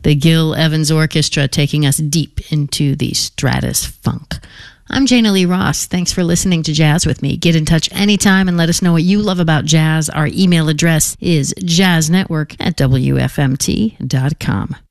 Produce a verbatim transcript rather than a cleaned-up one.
the Gil Evans Orchestra taking us deep into the Stratus funk. I'm Jana Lee Ross. Thanks for listening to Jazz with me. Get in touch anytime and let us know what you love about jazz. Our email address is jazznetwork at w f m t dot com.